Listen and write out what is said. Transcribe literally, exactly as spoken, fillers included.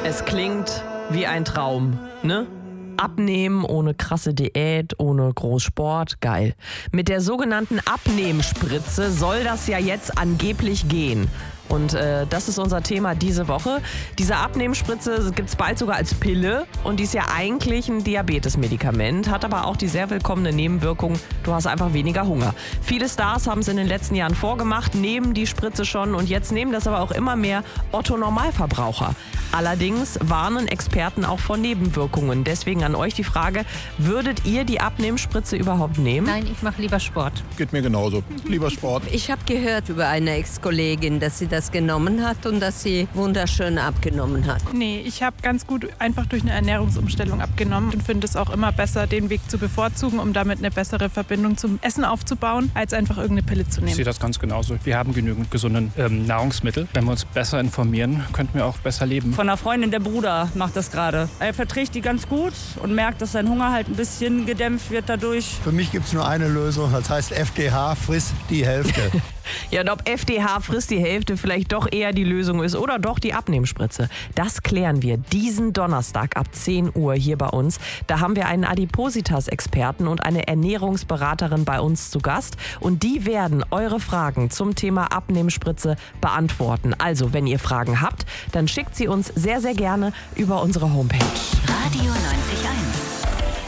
Es klingt wie ein Traum, ne? Abnehmen ohne krasse Diät, ohne Großsport, geil. Mit der sogenannten Abnehmspritze soll das ja jetzt angeblich gehen. Und äh, das ist unser Thema diese Woche. Diese Abnehmspritze gibt es bald sogar als Pille und die ist ja eigentlich ein Diabetesmedikament, hat aber auch die sehr willkommene Nebenwirkung, du hast einfach weniger Hunger. Viele Stars haben es in den letzten Jahren vorgemacht, nehmen die Spritze schon und jetzt nehmen das aber auch immer mehr Otto-Normalverbraucher. Allerdings warnen Experten auch vor Nebenwirkungen. Deswegen an euch die Frage, würdet ihr die Abnehmspritze überhaupt nehmen? Nein, ich mache lieber Sport. Geht mir genauso. Lieber Sport. Ich habe gehört über eine Ex-Kollegin, dass sie das genommen hat und dass sie wunderschön abgenommen hat. Nee, ich habe ganz gut einfach durch eine Ernährungsumstellung abgenommen und finde es auch immer besser, den Weg zu bevorzugen, um damit eine bessere Verbindung zum Essen aufzubauen, als einfach irgendeine Pille zu Ich nehmen. sehe das ganz genauso. Wir haben genügend gesunde ähm, Nahrungsmittel. Wenn wir uns besser informieren, könnten wir auch besser leben. Von einer Freundin, der Bruder macht das gerade. Er verträgt die ganz gut und merkt, dass sein Hunger halt ein bisschen gedämpft wird dadurch. Für mich gibt es nur eine Lösung, das heißt F D H, friss die Hälfte. Ja, und ob F D H frisst die Hälfte vielleicht doch eher die Lösung ist oder doch die Abnehmspritze. Das klären wir diesen Donnerstag ab zehn Uhr hier bei uns. Da haben wir einen Adipositas-Experten und eine Ernährungsberaterin bei uns zu Gast. Und die werden eure Fragen zum Thema Abnehmspritze beantworten. Also, wenn ihr Fragen habt, dann schickt sie uns sehr, sehr gerne über unsere Homepage. Radio neunzig Komma eins